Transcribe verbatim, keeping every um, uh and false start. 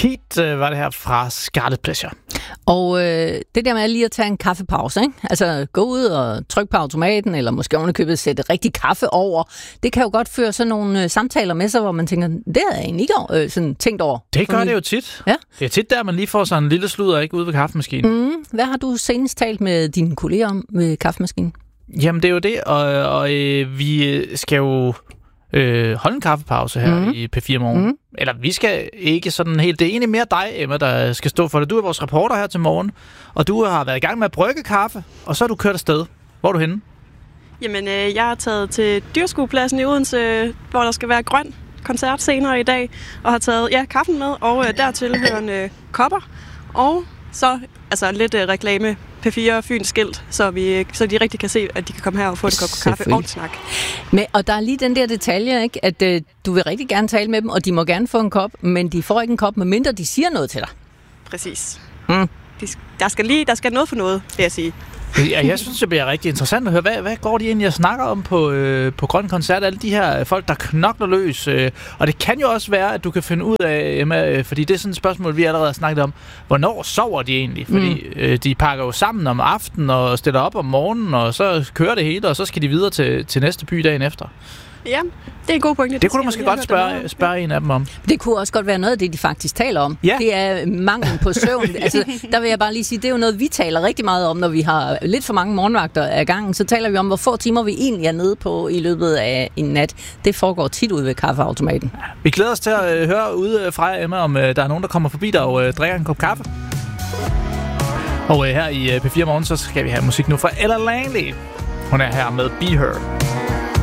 Heat øh, var det her fra Scarlet Pleasure. Og øh, det der med lige at tage en kaffepause, ikke? Altså gå ud og trykke på automaten, eller måske ovenikøbet sætte rigtig kaffe over, det kan jo godt føre sådan nogle øh, samtaler med sig, hvor man tænker, det havde jeg egentlig ikke øh, sådan tænkt over. Det gør det jo tit. Ja. Det er tit der, man lige får sådan en lille sludder, ikke, ude ved kaffemaskinen. Mm, hvad har du senest talt med dine kolleger om ved kaffemaskinen? Jamen, det er jo det, og, og øh, vi skal jo øh, holde en kaffepause her mm. i P fire Morgen. Mm. Eller vi skal ikke sådan helt. Det er egentlig mere dig, Emma, der skal stå for det. Du er vores reporter her til morgen, og du har været i gang med at brygge kaffe, og så har du kørt afsted. Hvor er du henne? Jamen, øh, jeg er taget til Dyrskuepladsen i Odense, hvor der skal være grøn koncert senere i dag, og har taget ja, kaffen med, og øh, dertil hørende øh, kopper, og så altså lidt øh, reklame P fire Fyns skilt, så, vi, så de rigtig kan se, at de kan komme her og få en kop kaffe og snak. Men, og der er lige den der detalje, ikke? At øh, du vil rigtig gerne tale med dem, og de må gerne få en kop, men de får ikke en kop, medmindre de siger noget til dig. Præcis. Mm. De, der skal lige der skal noget for noget, vil jeg sige. Ja, jeg synes, det bliver rigtig interessant at høre. Hvad, hvad går de egentlig og snakker om på, øh, på Grøn Koncert? Alle de her folk, der knokler løs. Øh, og det kan jo også være, at du kan finde ud af, Emma, øh, fordi det er sådan et spørgsmål, vi allerede har snakket om. Hvornår sover de egentlig? Fordi mm. øh, de pakker jo sammen om aftenen og stiller op om morgenen, og så kører det hele, og så skal de videre til, til næste by dagen efter. Ja, det er en god pointe. Det, det kunne du måske godt spørge, spørge en af dem om. Det kunne også godt være noget af det, de faktisk taler om. Ja. Det er manglen på søvn. Altså, der vil jeg bare lige sige, det er jo noget, vi taler rigtig meget om, når vi har lidt for mange morgenvagter af gangen. Så taler vi om, hvor få timer vi egentlig er nede på i løbet af en nat. Det foregår tit ude ved kaffeautomaten. Vi glæder os til at øh, høre ude fra Emma, om øh, der er nogen, der kommer forbi dig og øh, drikker en kop kaffe. Og øh, her i øh, P fire Morgen, så skal vi have musik nu fra Ella Langley. Hun er her med Be Her.